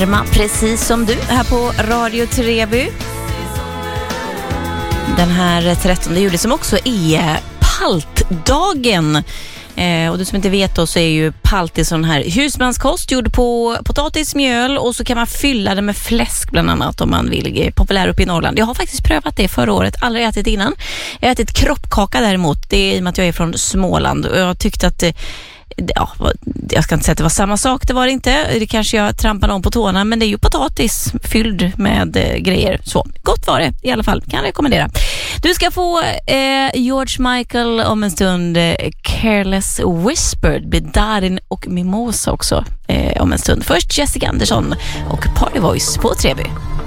Precis som du här på Radio Treby. Den här 13 juli som också är paltdagen. Och du som inte vet då, så är ju palt i sån här husmanskost gjord på potatismjöl, och så kan man fylla det med fläsk bland annat om man vill. Populär uppe i Norrland. Jag har faktiskt prövat det förra året, aldrig ätit innan. Jag har ätit kroppkaka däremot, det är i och med att jag är från Småland, och jag tyckte att jag ska inte säga att det var samma sak, det var det inte. Det kanske jag trampade om på tårna, men det är ju potatis fylld med grejer. Så gott var det i alla fall, kan jag rekommendera. Du ska få George Michael om en stund, Careless Whispered, blir Darin och Mimosa också om en stund. Först Jessica Andersson och Party Voice på Treby.